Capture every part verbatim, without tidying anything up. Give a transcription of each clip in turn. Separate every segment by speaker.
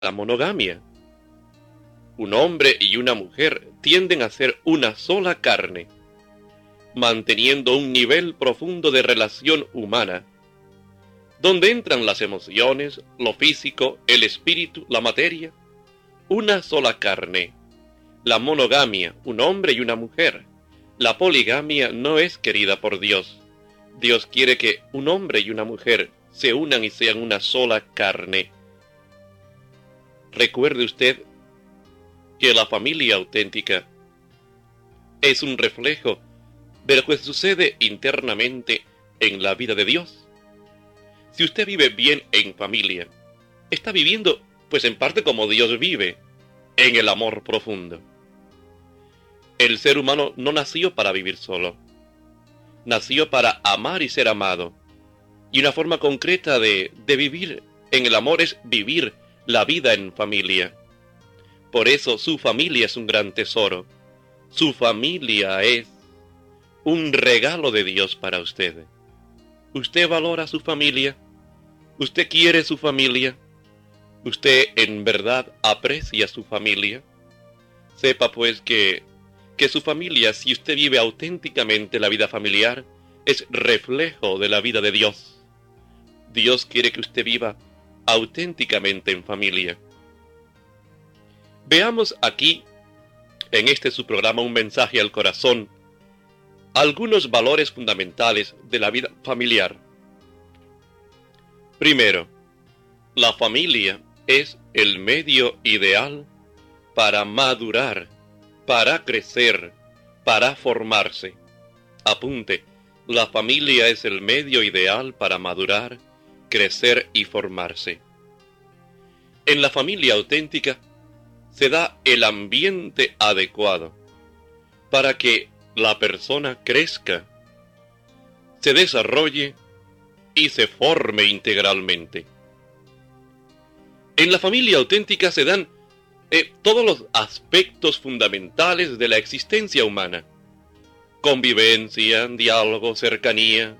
Speaker 1: la monogamia. Un hombre y una mujer tienden a ser una sola carne, manteniendo un nivel profundo de relación humana, donde entran las emociones, lo físico, el espíritu, la materia. Una sola carne. La monogamia, un hombre y una mujer. La poligamia no es querida por Dios. Dios quiere que un hombre y una mujer se unan y sean una sola carne. Recuerde usted que la familia auténtica es un reflejo de lo que sucede internamente en la vida de Dios. Si usted vive bien en familia, está viviendo, pues en parte como Dios vive, en el amor profundo. El ser humano no nació para vivir solo. Nació para amar y ser amado. Y una forma concreta de, de vivir en el amor es vivir la vida en familia. Por eso su familia es un gran tesoro. Su familia es un regalo de Dios para usted. ¿Usted valora su familia? ¿Usted quiere su familia? ¿Usted en verdad aprecia su familia? Sepa pues que, que su familia, si usted vive auténticamente la vida familiar, es reflejo de la vida de Dios. Dios quiere que usted viva auténticamente en familia. Veamos aquí, en este su programa, un mensaje al corazón, algunos valores fundamentales de la vida familiar. Primero, la familia es el medio ideal para madurar, para crecer, para formarse. Apunte, la familia es el medio ideal para madurar, crecer y formarse. En la familia auténtica se da el ambiente adecuado para que la persona crezca, se desarrolle y se forme integralmente. En la familia auténtica se dan eh, todos los aspectos fundamentales de la existencia humana: convivencia, diálogo, cercanía.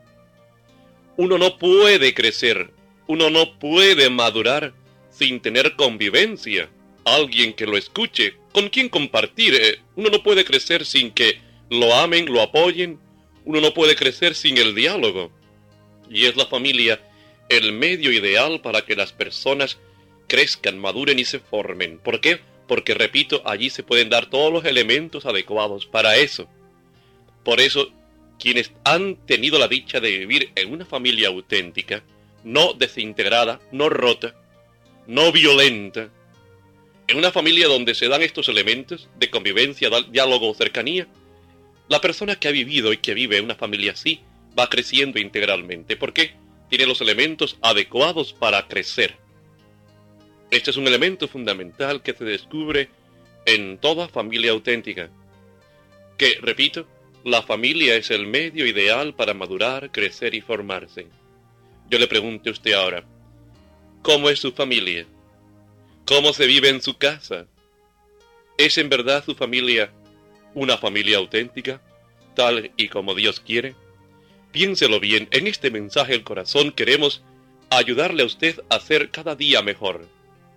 Speaker 1: Uno no puede crecer, uno no puede madurar sin tener convivencia, alguien que lo escuche, con quien compartir. Eh, uno no puede crecer sin que lo amen, lo apoyen. Uno no puede crecer sin el diálogo. Y es la familia el medio ideal para que las personas crezcan, maduren y se formen. ¿Por qué? Porque, repito, allí se pueden dar todos los elementos adecuados para eso. Por eso, quienes han tenido la dicha de vivir en una familia auténtica, no desintegrada, no rota, no violenta, en una familia donde se dan estos elementos de convivencia, diálogo, cercanía, la persona que ha vivido y que vive en una familia así va creciendo integralmente. ¿Por qué? Tiene los elementos adecuados para crecer. Este es un elemento fundamental que se descubre en toda familia auténtica. Que, repito, la familia es el medio ideal para madurar, crecer y formarse. Yo le pregunto a usted ahora, ¿cómo es su familia? ¿Cómo se vive en su casa? ¿Es en verdad su familia una familia auténtica, tal y como Dios quiere? Piénselo bien, en este mensaje del corazón queremos ayudarle a usted a ser cada día mejor.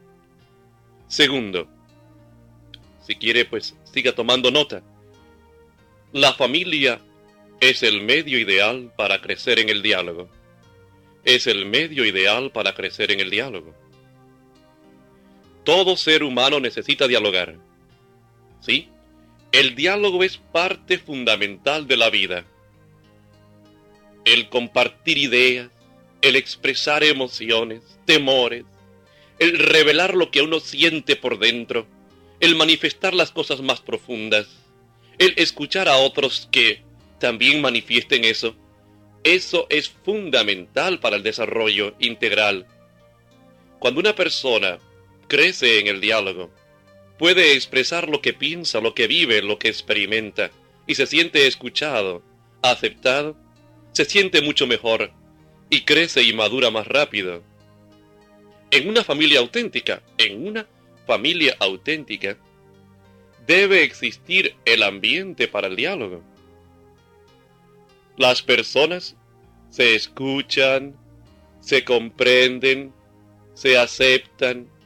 Speaker 1: Segundo, si quiere, pues siga tomando nota. La familia es el medio ideal para crecer en el diálogo. Es el medio ideal para crecer en el diálogo. Todo ser humano necesita dialogar. ¿Sí? El diálogo es parte fundamental de la vida. El compartir ideas, el expresar emociones, temores, el revelar lo que uno siente por dentro, el manifestar las cosas más profundas, el escuchar a otros que también manifiesten eso. Eso es fundamental para el desarrollo integral. Cuando una persona crece en el diálogo, puede expresar lo que piensa, lo que vive, lo que experimenta, y se siente escuchado, aceptado, se siente mucho mejor, y crece y madura más rápido. En una familia auténtica, en una familia auténtica, debe existir el ambiente para el diálogo. Las personas se escuchan, se comprenden, se aceptan,